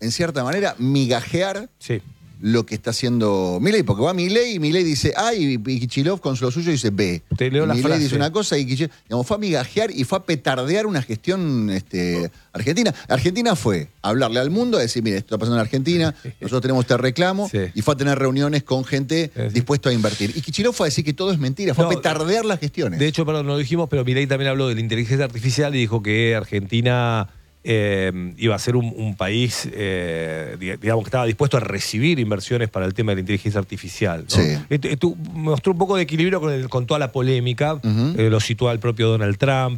en cierta manera, migajear Sí. lo que está haciendo Milei, porque va Milei y Milei dice A y Kicillof con lo suyo dice B. Te leo la Milei frase. dice una cosa y Kicillof, digamos, fue a migajear y fue a petardear una gestión argentina. Argentina fue a hablarle al mundo, a decir, mire, esto está pasando en Argentina, nosotros tenemos este reclamo, Sí. y fue a tener reuniones con gente dispuesta a invertir. Y Kicillof fue a decir que todo es mentira, fue a petardear las gestiones. De hecho, perdón, no lo dijimos, pero Milei también habló de la inteligencia artificial y dijo que Argentina iba a ser un país, digamos, que estaba dispuesto a recibir inversiones para el tema de la inteligencia artificial, ¿no? Sí. Tú mostró un poco de equilibrio con toda la polémica, lo situó al propio Donald Trump,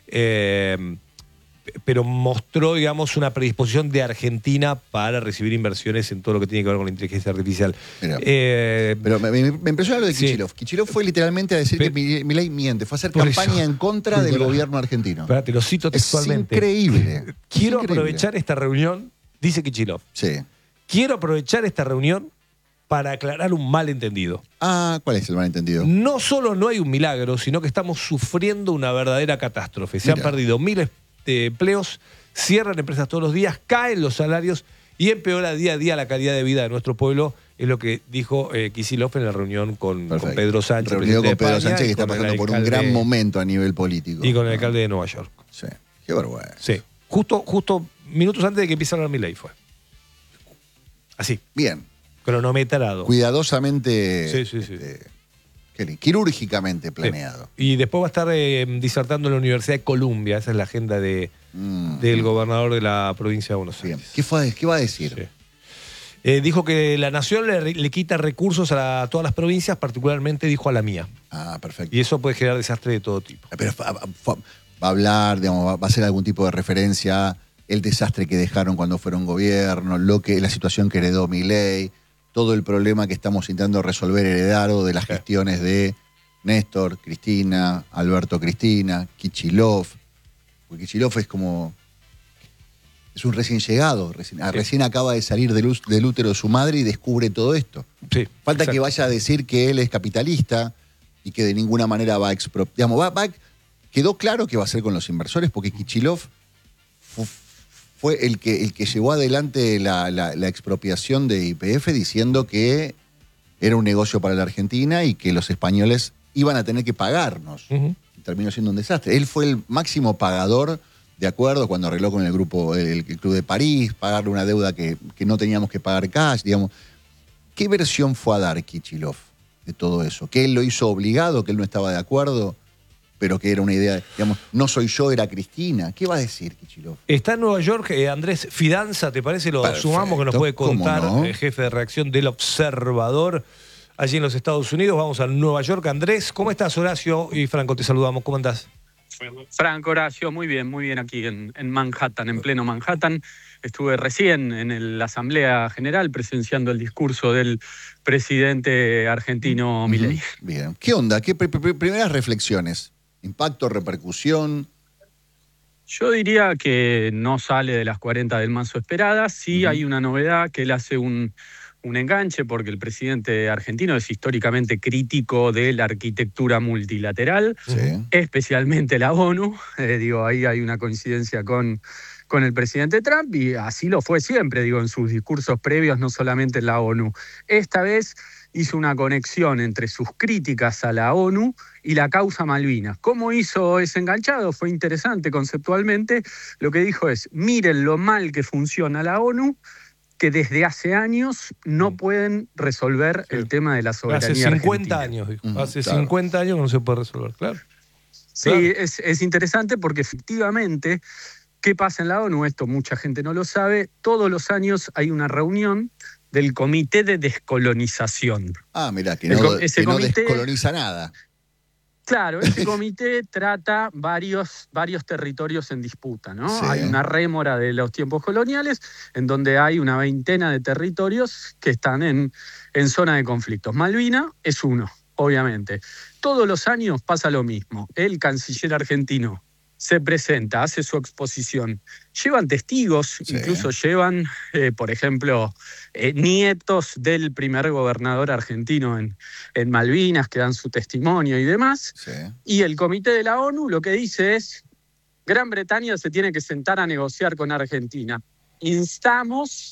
pero mostró, digamos, una predisposición de Argentina para recibir inversiones en todo lo que tiene que ver con la inteligencia artificial. Mira, pero me impresiona lo de Kicillof. Sí. Kicillof fue literalmente a decir que Milei miente, fue a hacer Por campaña eso. en contra del gobierno argentino. Espérate, lo cito textualmente. Es increíble. Quiero Increíble. aprovechar esta reunión, dice Kicillof. Sí. Quiero aprovechar esta reunión para aclarar un malentendido. Ah, ¿cuál es el malentendido? No solo no hay un milagro, sino que estamos sufriendo una verdadera catástrofe. Se han perdido miles de empleos, cierran empresas todos los días, caen los salarios y empeora día a día la calidad de vida de nuestro pueblo, es lo que dijo Kicillof en la reunión con Pedro Sánchez. Reunido con Pedro Sánchez, que está con el pasando por un alcalde- gran momento a nivel político. Y con el alcalde de Nueva York. Sí, qué vergüenza. Sí, justo minutos antes de que empiece a hablar Milei fue. Así, Bien, cronometrado. cuidadosamente, Sí. quirúrgicamente planeado. Y después va a estar disertando en la Universidad de Columbia, esa es la agenda del gobernador de la provincia de Buenos Aires. Bien. ¿Qué va a decir? Sí. Dijo que la nación le quita recursos a todas las provincias, particularmente dijo a la mía. Ah, perfecto. Y eso puede generar desastre de todo tipo. Pero va a hablar, digamos, va a hacer algún tipo de referencia a el desastre que dejaron cuando fueron gobierno, la situación que heredó Milei, todo el problema que estamos intentando resolver heredado de las gestiones de Néstor, Cristina, Alberto Cristina, Kicillof. Porque Kicillof es como... Es un recién llegado, recién acaba de salir del útero de su madre y descubre todo esto. Sí, Falta exacto. que vaya a decir que él es capitalista y que de ninguna manera va a expropiar. Digamos, quedó claro que va a ser con los inversores porque Kicillof fue el que llevó adelante la expropiación de YPF diciendo que era un negocio para la Argentina y que los españoles iban a tener que pagarnos. Y terminó siendo un desastre. Él fue el máximo pagador de acuerdo cuando arregló con el grupo, el Club de París, pagarle una deuda que no teníamos que pagar cash, digamos. ¿Qué versión fue a dar Kicillof de todo eso? ¿Que él lo hizo obligado, que él no estaba de acuerdo, pero que era una idea, digamos, no soy yo, era Cristina? ¿Qué va a decir Kicillof? Está en Nueva York Andrés Fidanza, ¿te parece? Lo Perfecto, sumamos que nos puede ¿cómo contar, no? jefe de redacción del Observador, allí en los Estados Unidos. Vamos a Nueva York. Andrés, ¿cómo estás? Horacio y Franco, te saludamos. ¿Cómo andás? Franco, Horacio, muy bien aquí en Manhattan, en pleno Manhattan. Estuve recién en la Asamblea General presenciando el discurso del presidente argentino Milei. Bien. ¿Qué onda? ¿Qué primeras reflexiones? ¿Impacto, repercusión? Yo diría que no sale de las 40 del Mazo esperadas. Sí hay una novedad, que él hace un enganche, porque el presidente argentino es históricamente crítico de la arquitectura multilateral, especialmente la ONU. Ahí hay una coincidencia con el presidente Trump, y así lo fue siempre, en sus discursos previos, no solamente en la ONU. Esta vez hizo una conexión entre sus críticas a la ONU y la causa Malvinas. ¿Cómo hizo ese enganchado? Fue interesante conceptualmente. Lo que dijo es, miren lo mal que funciona la ONU, que desde hace años no pueden resolver el tema de la soberanía Hace 50 argentina. años, dijo. Hace 50 años que no se puede resolver, claro. Sí, claro. Es interesante porque efectivamente, ¿qué pasa en la ONU? Esto mucha gente no lo sabe. Todos los años hay una reunión del Comité de Descolonización. Ah, mirá, que no descoloniza nada. Claro, ese comité trata varios territorios en disputa, ¿no? Sí. Hay una rémora de los tiempos coloniales en donde hay una veintena de territorios que están en zona de conflictos. Malvinas es uno, obviamente. Todos los años pasa lo mismo. El canciller argentino se presenta, hace su exposición. Llevan testigos, incluso llevan, por ejemplo, nietos del primer gobernador argentino en Malvinas, que dan su testimonio y demás. Y el Comité de la ONU lo que dice es, Gran Bretaña se tiene que sentar a negociar con Argentina. Instamos